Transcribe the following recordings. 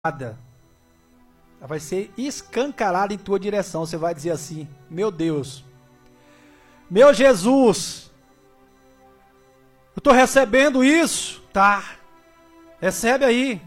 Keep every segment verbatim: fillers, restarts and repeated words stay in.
Ela vai ser escancarada em tua direção. Você vai dizer assim: meu Deus, meu Jesus, eu estou recebendo isso, tá? Recebe aí.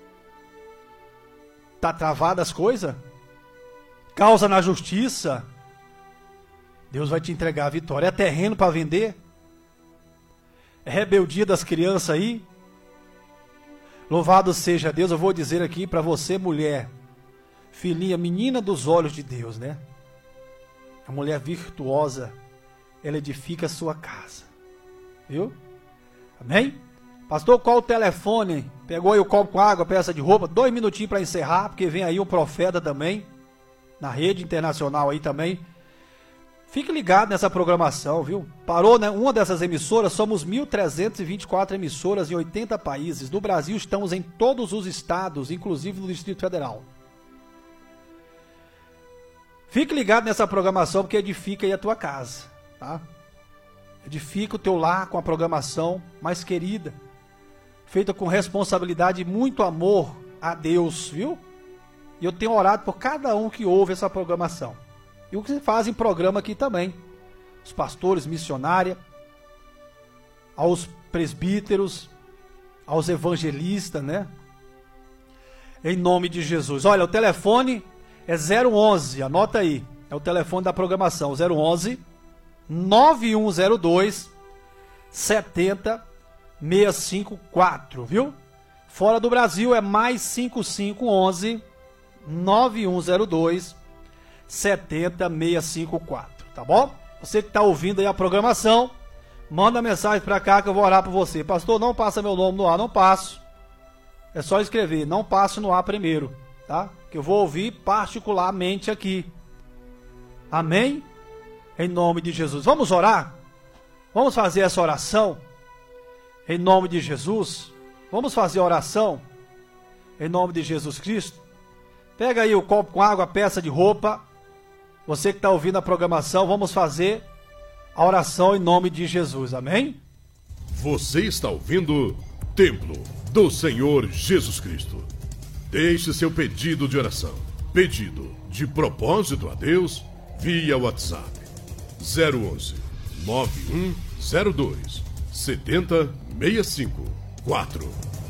Tá travada as coisas? Causa na justiça? Deus vai te entregar a vitória. É terreno para vender? É rebeldia das crianças aí? Louvado seja Deus. Eu vou dizer aqui para você, mulher, filhinha, menina dos olhos de Deus, né? A mulher virtuosa, ela edifica a sua casa. Viu? Amém? Pastor, qual o telefone? Pegou aí o copo com água, peça de roupa. Dois minutinhos para encerrar, porque vem aí um profeta também, na rede internacional aí também. Fique ligado nessa programação, viu? Parou, né? Uma dessas emissoras, somos mil trezentas e vinte e quatro emissoras em oitenta países. No Brasil estamos em todos os estados, inclusive no Distrito Federal. Fique ligado nessa programação, porque edifica aí a tua casa, tá? Edifica o teu lar com a programação mais querida, feita com responsabilidade e muito amor a Deus, viu? E eu tenho orado por cada um que ouve essa programação. E o que se faz em programa aqui também. Os pastores, missionária, aos presbíteros, aos evangelistas, né? Em nome de Jesus. Olha, o telefone é zero onze, anota aí. É o telefone da programação, zero onze, nove um zero dois, sete zero seis cinco quatro, viu? Fora do Brasil é mais cinco cinco um um, nove um zero dois, sete zero seis cinco quatro, tá bom? Você que está ouvindo aí a programação, manda mensagem para cá que eu vou orar por você. Pastor, não passa meu nome no ar, não passo. É só escrever, não passo no ar primeiro, tá? Que eu vou ouvir particularmente aqui. Amém? Em nome de Jesus. Vamos orar? Vamos fazer essa oração? Em nome de Jesus. Vamos fazer a oração? Em nome de Jesus Cristo. Pega aí o copo com água, a peça de roupa. Você que está ouvindo a programação, vamos fazer a oração em nome de Jesus. Amém? Você está ouvindo Templo do Senhor Jesus Cristo. Deixe seu pedido de oração, pedido de propósito a Deus via WhatsApp zero onze, nove um zero dois, sete zero seis cinco quatro.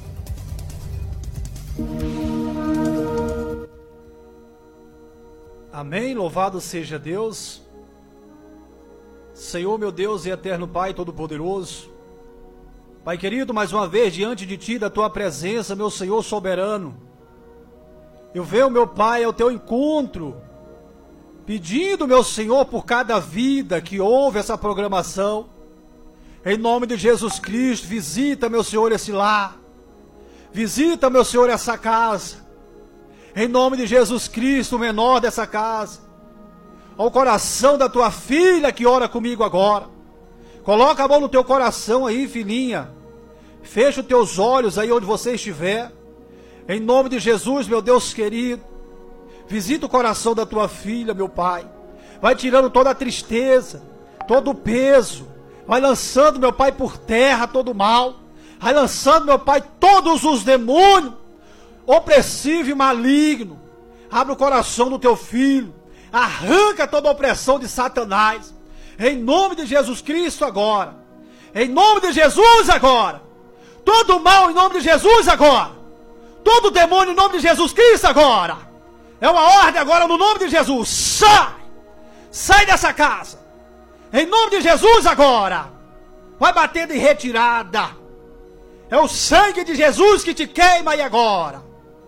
Amém, louvado seja Deus. Senhor, meu Deus e eterno Pai Todo-Poderoso, Pai querido, mais uma vez diante de Ti, da Tua presença, meu Senhor soberano, eu venho, meu Pai, ao Teu encontro, pedindo, meu Senhor, por cada vida que ouve essa programação, em nome de Jesus Cristo, visita, meu Senhor, esse lar, visita, meu Senhor, essa casa, em nome de Jesus Cristo, o menor dessa casa, ao coração da tua filha que ora comigo agora, coloca a mão no teu coração aí, filhinha, fecha os teus olhos aí onde você estiver, em nome de Jesus, meu Deus querido, visita o coração da tua filha, meu Pai, vai tirando toda a tristeza, todo o peso, vai lançando, meu Pai, por terra todo o mal, vai lançando, meu Pai, todos os demônios, opressivo e maligno. Abre o coração do teu filho, arranca toda a opressão de Satanás, em nome de Jesus Cristo agora, em nome de Jesus agora, todo mal em nome de Jesus agora, todo demônio em nome de Jesus Cristo agora, é uma ordem agora no nome de Jesus, sai, sai dessa casa, em nome de Jesus agora, vai batendo em retirada, é o sangue de Jesus que te queima aí agora,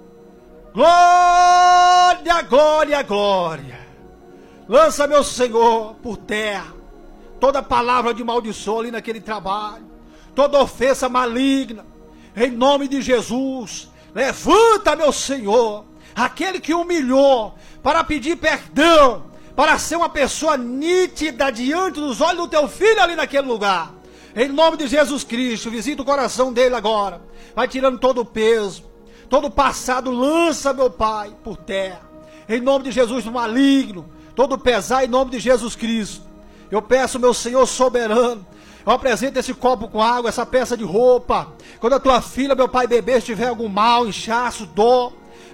glória, glória, glória, lança, meu Senhor, por terra, toda palavra de maldição ali naquele trabalho, toda ofensa maligna, em nome de Jesus, levanta, meu Senhor, aquele que humilhou, para pedir perdão, para ser uma pessoa nítida diante dos olhos do teu filho ali naquele lugar, em nome de Jesus Cristo, visita o coração dele agora, vai tirando todo o peso, todo o passado, lança, meu Pai, por terra, em nome de Jesus, do maligno, todo pesar, em nome de Jesus Cristo, eu peço, meu Senhor soberano, eu apresento esse copo com água, essa peça de roupa, quando a tua filha, meu Pai, bebê, estiver algum mal, inchaço, dor,